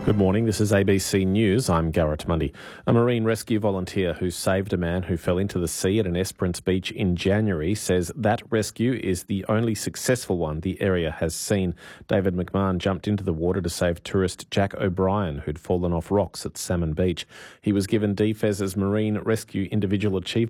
Good morning, this is ABC News. I'm Garrett Mundy. A marine rescue volunteer who saved a man who fell into the sea at an Esperance beach in January says that rescue is the only successful one the area has seen. David McMahon jumped into the water to save tourist Jack O'Brien, who'd fallen off rocks at Salmon Beach. He was given DFES's Marine Rescue Individual Achievement